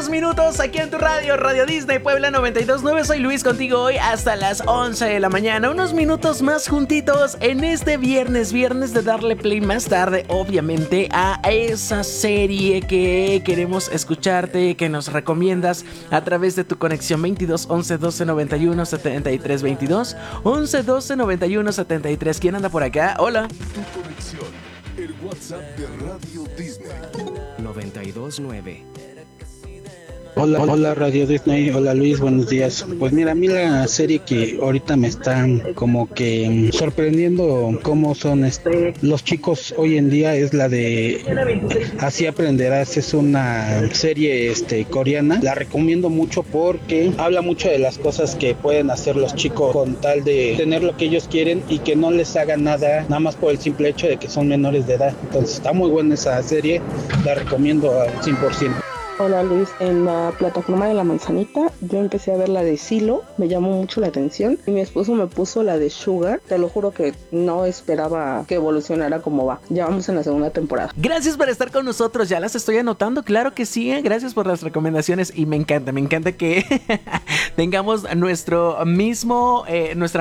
unos minutos aquí en tu radio, Radio Disney Puebla 92.9. Soy Luis, contigo hoy hasta las 11 de la mañana. Unos minutos más juntitos en este viernes de darle play más tarde, obviamente, a esa serie que queremos escucharte, que nos recomiendas a través de tu conexión 22 11 12 91 73 22 11 12 91 73. ¿Quién anda por acá? Hola. Tu conexión, el WhatsApp de Radio Disney 92.9. Hola Radio Disney, hola Luis, buenos días. Pues mira, a mí la serie que ahorita me están como que sorprendiendo cómo son los chicos hoy en día es la de Así Aprenderás. Es una serie coreana, la recomiendo mucho porque habla mucho de las cosas que pueden hacer los chicos con tal de tener lo que ellos quieren y que no les hagan nada más por el simple hecho de que son menores de edad. Entonces está muy buena esa serie, la recomiendo al 100%. Hola Luis, en la plataforma de La Manzanita yo empecé a ver la de Silo, me llamó mucho la atención y mi esposo me puso la de Sugar. Te lo juro que no esperaba que evolucionara como va. Ya vamos en la segunda temporada. Gracias por estar con nosotros, ya las estoy anotando, claro que sí, gracias por las recomendaciones y me encanta que tengamos nuestra